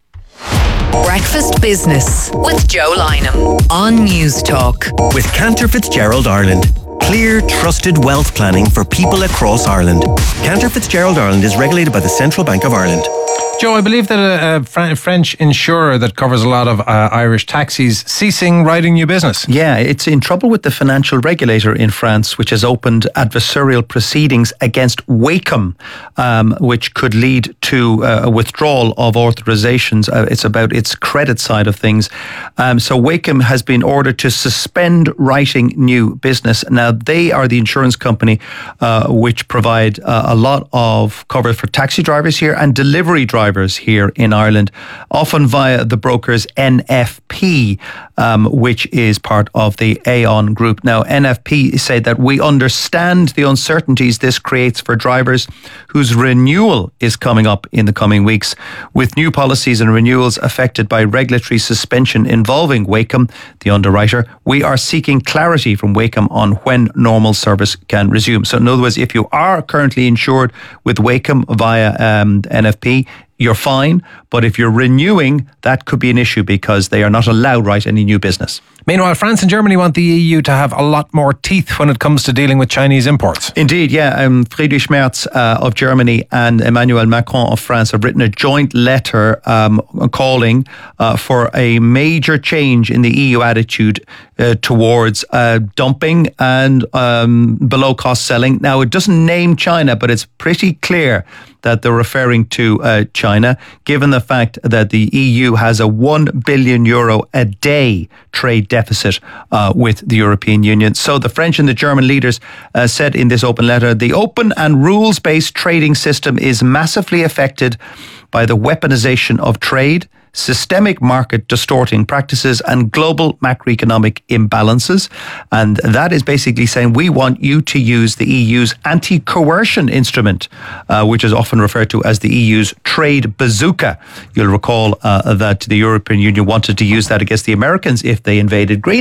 Breakfast Business with Joe Lynham on News Talk.
With Cantor Fitzgerald Ireland. Clear, trusted wealth planning for people across Ireland. Cantor Fitzgerald Ireland is regulated by the Central Bank of Ireland.
Joe, I believe that a, a Fr- French insurer that covers a lot of uh, Irish taxis ceasing writing new business.
Yeah, it's in trouble with the financial regulator in France, which has opened adversarial proceedings against Wacom, um, which could lead to uh, a withdrawal of authorizations. Uh, it's about its credit side of things. Um, so Wacom has been ordered to suspend writing new business. Now, they are the insurance company uh, which provide uh, a lot of cover for taxi drivers here and delivery drivers here in Ireland, often via the brokers N F P, um, which is part of the Aon Group. Now, N F P say that we understand the uncertainties this creates for drivers whose renewal is coming up in the coming weeks. With new policies and renewals affected by regulatory suspension involving Wacom, the underwriter, we are seeking clarity from Wacom on when normal service can resume. So in other words, if you are currently insured with Wacom via um, N F P, you're fine. But if you're renewing, that could be an issue because they are not allowed to write any new business.
Meanwhile, France and Germany want the E U to have a lot more teeth when it comes to dealing with Chinese imports.
Indeed, yeah. Um, Friedrich Merz uh, of Germany and Emmanuel Macron of France have written a joint letter um, calling uh, for a major change in the E U attitude uh, towards uh, dumping and um, below-cost selling. Now, it doesn't name China, but it's pretty clear that they're referring to uh, China, given the fact that the E U has a one billion euro a day trade deficit uh, with the European Union. So the French and the German leaders uh, said in this open letter, the open and rules-based trading system is massively affected by the weaponization of trade, systemic market distorting practices and global macroeconomic imbalances. And that is basically saying we want you to use the E U's anti-coercion instrument, uh, which is often referred to as the E U's trade bazooka. You'll recall uh, that the European Union wanted to use that against the Americans if they invaded Greenland.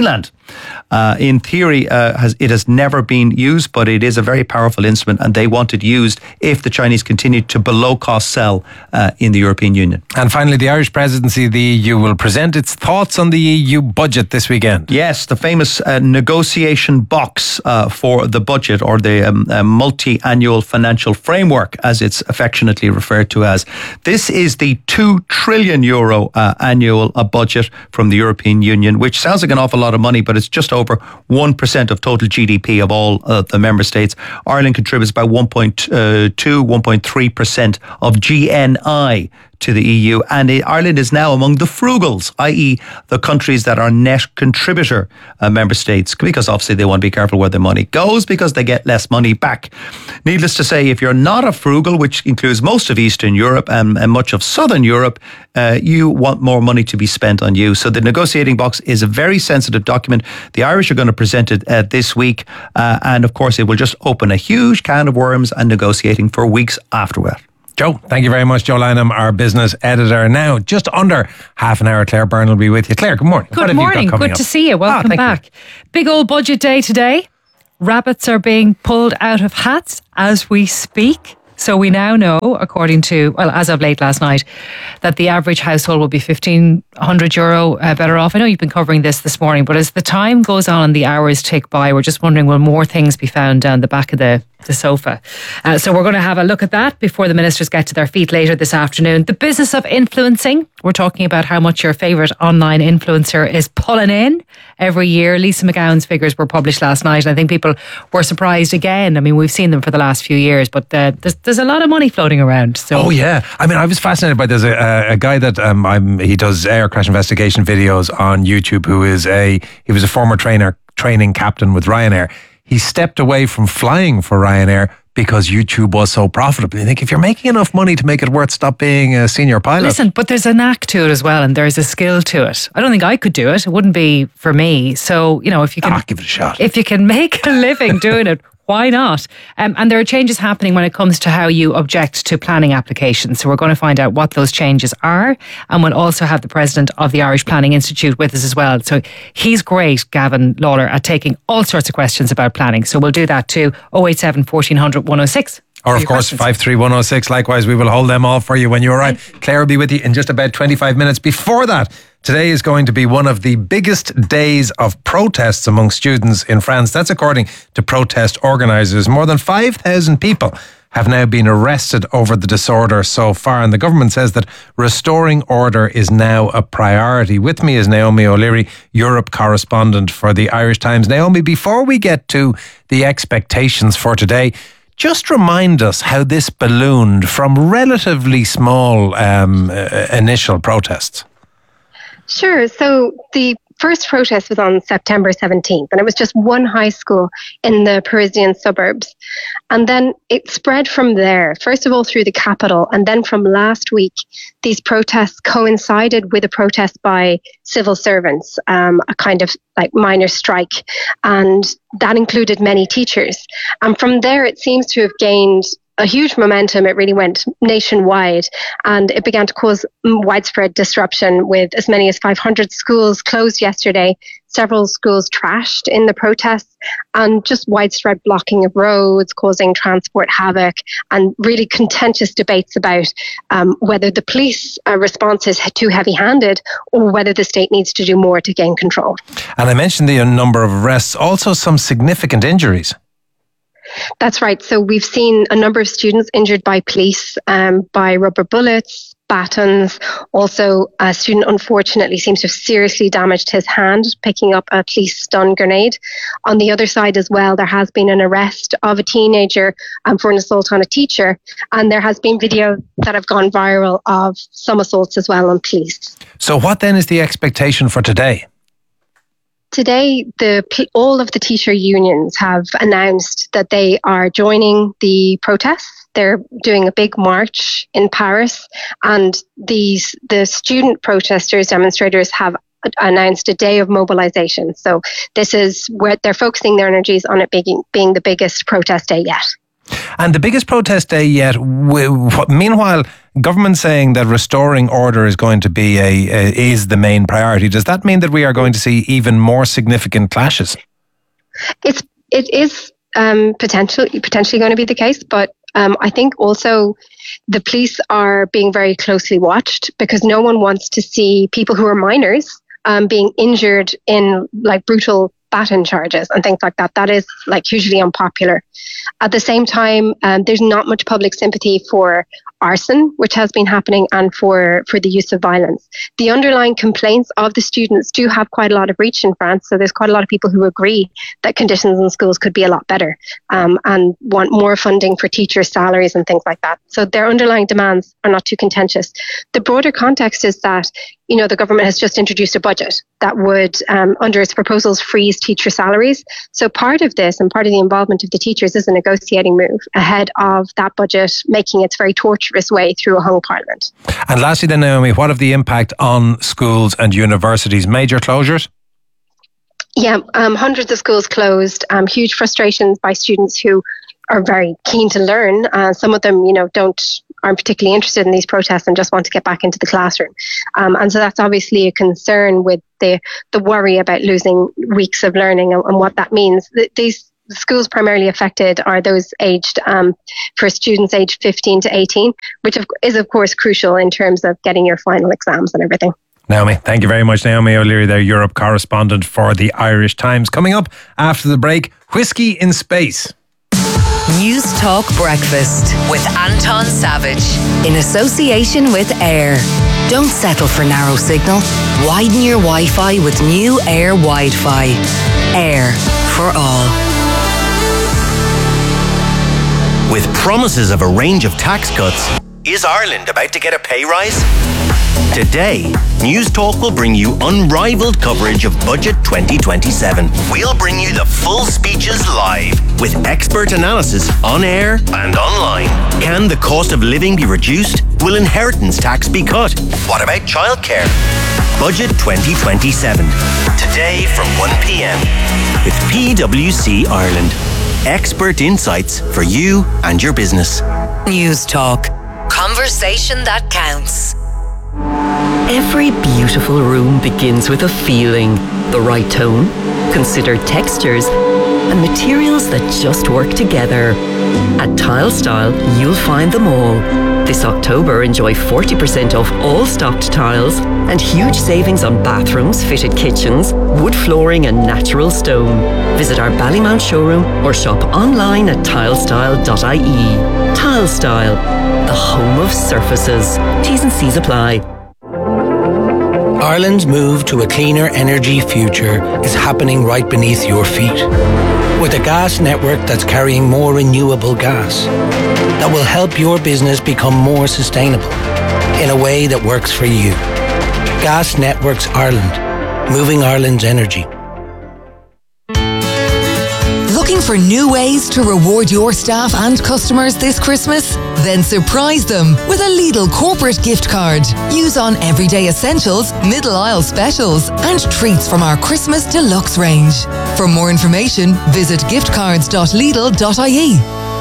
Uh, in theory, uh, has, it has never been used, but it is a very powerful instrument, and they want it used if the Chinese continue to below-cost sell uh, in the European Union.
And finally, the Irish presidency of the E U will present its thoughts on the E U budget this weekend.
Yes, the famous uh, negotiation box uh, for the budget, or the um, uh, multi-annual financial framework, as it's affectionately referred to as. This is the two trillion euro uh, annual uh, budget from the European Union, which sounds like an awful lot of money, but it's just over one percent of total G D P of all uh, the member states. Ireland contributes by one point two, one point three percent of G N I to the E U, and Ireland is now among the frugals, that is the countries that are net contributor uh, member states, because obviously they want to be careful where the money goes because they get less money back. Needless to say, if you're not a frugal, which includes most of Eastern Europe and, and much of Southern Europe, uh, you want more money to be spent on you. So the negotiating box is a very sensitive document. The Irish are going to present it uh, this week, uh, and of course it will just open a huge can of worms and negotiating for weeks afterward.
Joe, thank you very much. Joe Lynham, our business editor. Now, just under half an hour, Claire Byrne will be with you. Claire, good morning.
Good morning. Good to see you. Welcome
oh,
back.
You.
Big old budget day today. Rabbits are being pulled out of hats as we speak. So we now know, according to, well, as of late last night, that the average household will be fifteen hundred euro uh, better off. I know you've been covering this this morning, but as the time goes on and the hours tick by, we're just wondering, will more things be found down the back of the, the sofa? Uh, so we're going to have a look at that before the ministers get to their feet later this afternoon. The business of influencing. We're talking about how much your favourite online influencer is pulling in every year. Lisa McGowan's figures were published last night. I think people were surprised again. I mean, we've seen them for the last few years, but uh, there's, there's a lot of money floating around. So.
Oh, yeah. I mean, I was fascinated by there's a, a guy that um, I'm, he does air crash investigation videos on YouTube who is a, he was a former trainer, training captain with Ryanair. He stepped away from flying for Ryanair because YouTube was so profitable. You think if you're making enough money to make it worth, stop being a senior pilot.
Listen, but there's a knack to it as well, and there's a skill to it. I don't think I could do it. It wouldn't be for me. So, you know, if you can...
Ah, give it a shot.
If you can make a living doing it, why not? Um, and there are changes happening when it comes to how you object to planning applications. So we're going to find out what those changes are. And we'll also have the president of the Irish Planning Institute with us as well. So he's great, Gavin Lawler, at taking all sorts of questions about planning. So we'll do that too. oh eight seven, fourteen hundred, one oh six.
Or of course, five three one oh six. Likewise, we will hold them all for you when you arrive. Claire will be with you in just about twenty-five minutes. Before that, today is going to be one of the biggest days of protests among students in France. That's according to protest organisers. More than five thousand people have now been arrested over the disorder so far, and the government says that restoring order is now a priority. With me is Naomi O'Leary, Europe correspondent for the Irish Times. Naomi, before we get to the expectations for today, just remind us how this ballooned from relatively small um, uh, initial protests.
Sure. So the first protest was on September seventeenth, and it was just one high school in the Parisian suburbs. And then it spread from there, first of all through the capital, and then from last week, these protests coincided with a protest by civil servants, um, a kind of like minor strike, and that included many teachers. And from there, it seems to have gained a huge momentum. It really went nationwide, and it began to cause widespread disruption, with as many as five hundred schools closed yesterday, several schools trashed in the protests, and just widespread blocking of roads, causing transport havoc, and really contentious debates about um, whether the police uh, response is too heavy-handed or whether the state needs to do more to gain control.
And I mentioned the number of arrests, also some significant injuries.
That's right. So we've seen a number of students injured by police, um, by rubber bullets, batons. Also, a student unfortunately seems to have seriously damaged his hand picking up a police stun grenade. On the other side as well, there has been an arrest of a teenager um, for an assault on a teacher. And there has been video that have gone viral of some assaults as well on police.
So what then is the expectation for today?
Today, the all of the teacher unions have announced that they are joining the protests. They're doing a big march in Paris, and these the student protesters, demonstrators have announced a day of mobilization. So this is where they're focusing their energies on it being, being the biggest protest day yet.
And the biggest protest day yet. W- meanwhile, government saying that restoring order is going to be a, a is the main priority. Does that mean that we are going to see even more significant clashes?
It's it is um, potentially potentially going to be the case, but um, I think also the police are being very closely watched because no one wants to see people who are minors um, being injured in like brutal baton charges and things like that. That is like hugely unpopular. At the same time, um, there's not much public sympathy for arson, which has been happening, and for, for the use of violence. The underlying complaints of the students do have quite a lot of reach in France. So there's quite a lot of people who agree that conditions in schools could be a lot better um, and want more funding for teachers' salaries and things like that. So their underlying demands are not too contentious. The broader context is that, you know, the government has just introduced a budget that would, um, under its proposals, freeze teacher salaries. So part of this and part of the involvement of the teachers is a negotiating move ahead of that budget making its very tortuous way through a hung parliament.
And lastly then, Naomi, what of the impact on schools and universities? Major closures?
Yeah, um, hundreds of schools closed, um, huge frustrations by students who are very keen to learn. Uh, some of them, you know, don't aren't particularly interested in these protests and just want to get back into the classroom. Um, and so that's obviously a concern with the the worry about losing weeks of learning and, and what that means. Th- these schools primarily affected are those aged um, for students aged fifteen to eighteen, which of, is of course crucial in terms of getting your final exams and everything.
Naomi, thank you very much. Naomi O'Leary, their Europe correspondent for the Irish Times. Coming up after the break, Whiskey in Space.
News Talk Breakfast with Anton Savage in association with Air. Don't settle for narrow signal. Widen your Wi-Fi with new Air Wi-Fi. Air for all.
With promises of a range of tax cuts, is Ireland about to get a pay rise? Today, News Talk will bring you unrivaled coverage of Budget twenty twenty-seven. We'll bring you the full speeches live with expert analysis on air and online. Can the cost of living be reduced? Will inheritance tax be cut? What about childcare? Budget twenty twenty-seven. Today from one p.m. with P W C Ireland. Expert insights for you and your business.
News Talk. Conversation that counts.
Every beautiful room begins with a feeling, the right tone, considered textures, and materials that just work together. At Tile Style, you'll find them all. This October, enjoy forty percent off all stocked tiles and huge savings on bathrooms, fitted kitchens, wood flooring and natural stone. Visit our Ballymount showroom or shop online at tilestyle dot I E. Tile Style, the home of surfaces. T's and C's apply.
Ireland's move to a cleaner energy future is happening right beneath your feet. With a gas network that's carrying more renewable gas that will help your business become more sustainable in a way that works for you. Gas Networks Ireland, moving Ireland's energy.
Looking for new ways to reward your staff and customers this Christmas? Then surprise them with a Lidl corporate gift card. Use on everyday essentials, middle aisle specials, and treats from our Christmas deluxe range. For more information, visit giftcards dot lidl dot I E.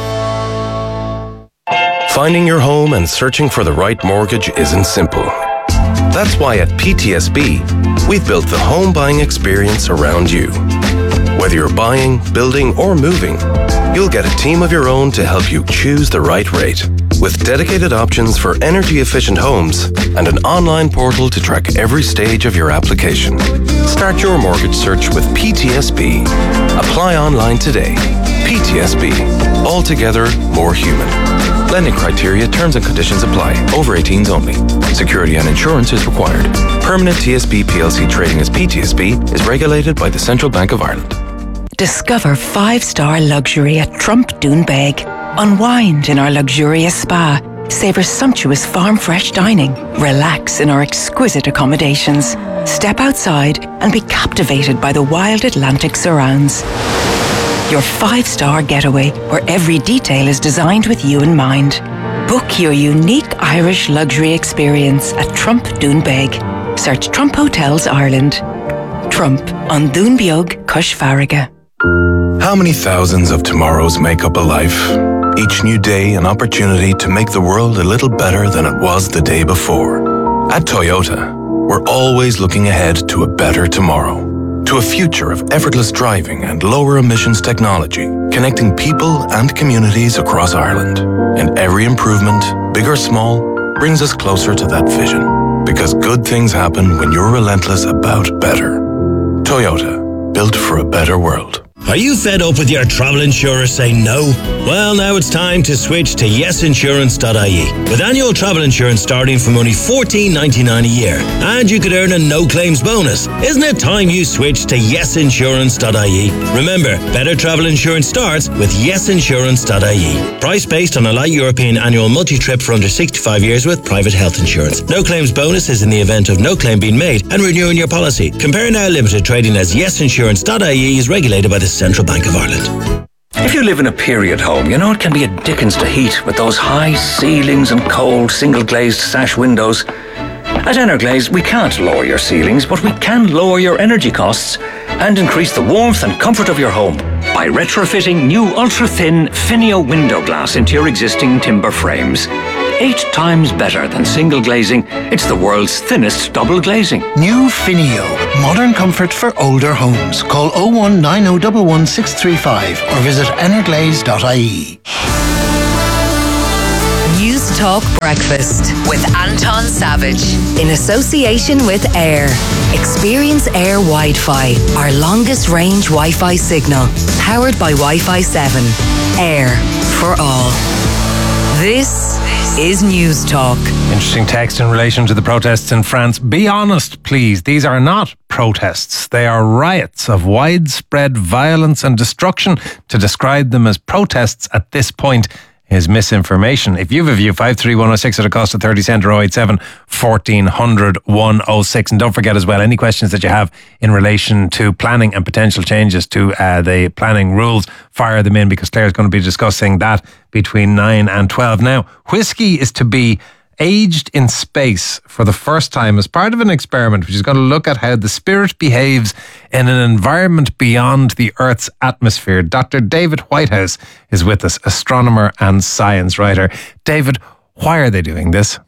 Finding your home and searching for the right mortgage isn't simple. That's why at P T S B, we've built the home buying experience around you. Whether you're buying, building, or moving, you'll get a team of your own to help you choose the right rate. With dedicated options for energy-efficient homes and an online portal to track every stage of your application. Start your mortgage search with P T S B. Apply online today. P T S B. Altogether more human. Lending criteria, terms and conditions apply. Over eighteens only. Security and insurance is required. Permanent T S B P L C trading as P T S B is regulated by the Central Bank of Ireland.
Discover five-star luxury at Trump Doonbeg. Unwind in our luxurious spa. Savor sumptuous farm-fresh dining. Relax in our exquisite accommodations. Step outside and be captivated by the wild Atlantic surrounds. Your five-star getaway where every detail is designed with you in mind. Book your unique Irish luxury experience at Trump Doonbeg. Search Trump Hotels Ireland. Trump on Doonbeog, Cush Farraga.
How many thousands of tomorrows make up a life? Each new day an opportunity to make the world a little better than it was the day before. At Toyota, we're always looking ahead to a better tomorrow. To a future of effortless driving and lower emissions technology, connecting people and communities across Ireland. And every improvement, big or small, brings us closer to that vision. Because good things happen when you're relentless about better. Toyota, built for a better world.
Are you fed up with your travel insurer saying no? Well, now it's time to switch to yes insurance dot I E. With annual travel insurance starting from only fourteen ninety-nine a year, and you could earn a no-claims bonus. Isn't it time you switched to yes insurance dot I E? Remember, better travel insurance starts with yes insurance dot I E. Price based on a light European annual multi-trip for under sixty-five years with private health insurance. No-claims bonus is in the event of no claim being made and renewing your policy. Compare Now Limited trading as yes insurance dot I E is regulated by the Central Bank of Ireland.
If you live in a period home, you know it can be a dickens to heat with those high ceilings and cold single-glazed sash windows. At Energlaze, we can't lower your ceilings, but we can lower your energy costs and increase the warmth and comfort of your home by retrofitting new ultra-thin Finio window glass into your existing timber frames. Eight times better than single glazing, it's the world's thinnest double glazing.
New Finio. Modern comfort for older homes. Call oh one nine oh one one six three five or visit energlaze dot I E.
News Talk Breakfast with Anton Savage in association with Air. Experience Air Wi-Fi, our longest range Wi-Fi signal, powered by Wi-Fi seven. Air for all. This is News Talk.
Interesting text in relation to the protests in France. Be honest, please. These are not protests. They are riots of widespread violence and destruction. To describe them as protests at this point is misinformation. If you have a view, five three one oh six at a cost of thirty cent or oh eight seven, fourteen hundred, one oh six. And don't forget as well, any questions that you have in relation to planning and potential changes to uh, the planning rules, fire them in, because Claire's going to be discussing that between nine and twelve. Now, whiskey is to be aged in space for the first time as part of an experiment which is going to look at how the spirit behaves in an environment beyond the Earth's atmosphere. Doctor David Whitehouse is with us, astronomer and science writer. David, why are they doing this?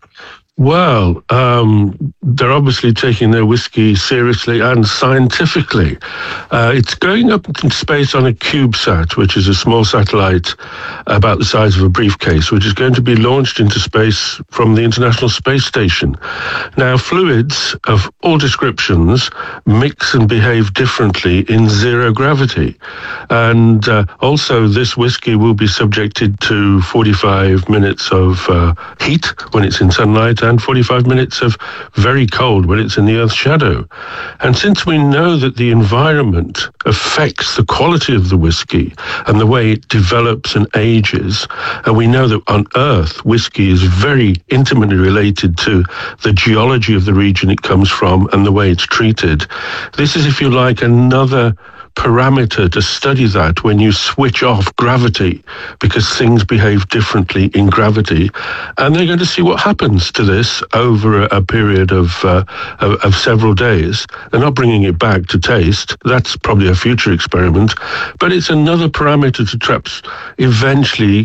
Well, um, they're obviously taking their whiskey seriously and scientifically. Uh, it's going up in space on a CubeSat, which is a small satellite about the size of a briefcase, which is going to be launched into space from the International Space Station. Now, fluids of all descriptions mix and behave differently in zero gravity. And uh, also, this whiskey will be subjected to forty-five minutes of uh, heat when it's in sunlight, and forty-five minutes of very cold when it's in the Earth's shadow. And since we know that the environment affects the quality of the whiskey and the way it develops and ages, and we know that on Earth, whiskey is very intimately related to the geology of the region it comes from and the way it's treated, this is, if you like, another parameter to study that when you switch off gravity, because things behave differently in gravity, and they're going to see what happens to this over a, a period of, uh, of of several days. They're not bringing it back to taste. That's probably a future experiment, but it's another parameter to perhaps eventually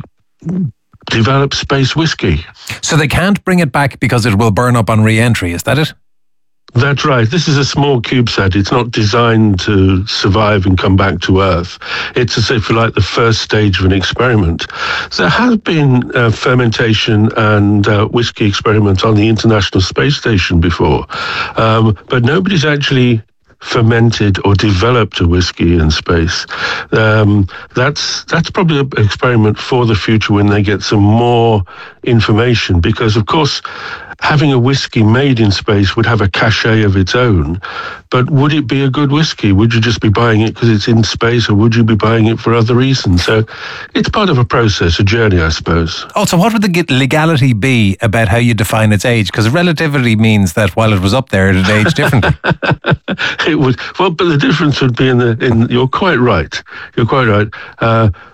develop space whiskey.
So they can't bring it back because it will burn up on re-entry, is that it?
That's right. This is a small CubeSat. It's not designed to survive and come back to Earth. It's, as if you like, the first stage of an experiment. There has been uh, fermentation and uh, whiskey experiments on the International Space Station before, um, but nobody's actually fermented or developed a whiskey in space. Um, that's that's probably an experiment for the future when they get some more information, because, of course, having a whiskey made in space would have a cachet of its own, but would it be a good whiskey? Would you just be buying it because it's in space, or would you be buying it for other reasons? So it's part of a process, a journey, I suppose.
Also, what would the legality be about how you define its age? Because relativity means that while it was up there, it had aged differently.
It would, well, but the difference would be in the, in, you're quite right, you're quite right. Uh,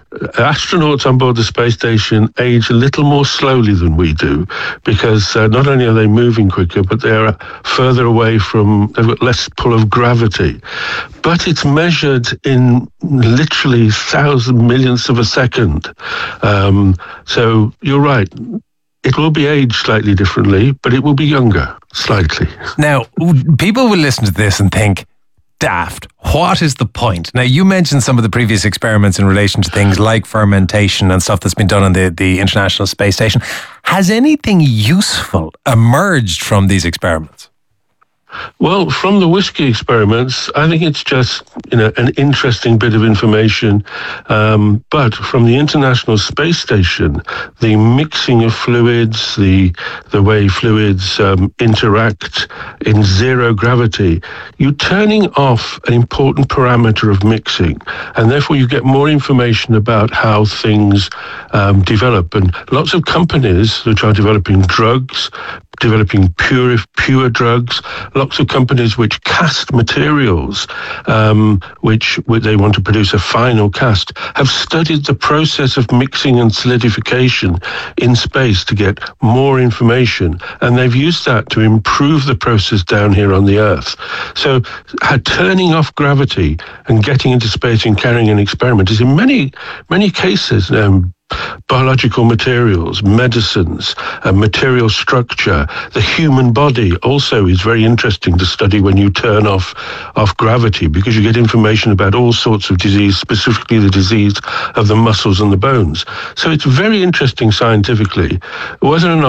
astronauts on board the space station age a little more slowly than we do, because uh, not only are they moving quicker, but they're further away from, they've got less pull of gravity. But it's measured in literally thousand millionths of a second. Um, so you're right. It will be aged slightly differently, but it will be younger, slightly.
Now, people will listen to this and think, daft. What is the point? Now, you mentioned some of the previous experiments in relation to things like fermentation and stuff that's been done on the, the International Space Station. Has anything useful emerged from these experiments?
Well, from the whiskey experiments, I think it's just, you know, an interesting bit of information. Um, but from the International Space Station, the mixing of fluids, the the way fluids um, interact in zero gravity, you're turning off an important parameter of mixing, and therefore you get more information about how things um, develop. And lots of companies which are developing drugs, developing pure pure drugs, lots of companies which cast materials, um, which, which they want to produce a final cast, have studied the process of mixing and solidification in space to get more information, and they've used that to improve the process down here on the Earth. So uh, turning off gravity and getting into space and carrying an experiment is in many, many cases um, biological materials, medicines, uh, material structure. The human body also is very interesting to study when you turn off off gravity, because you get information about all sorts of disease, specifically the disease of the muscles and the bones. So it's very interesting scientifically. Whether or not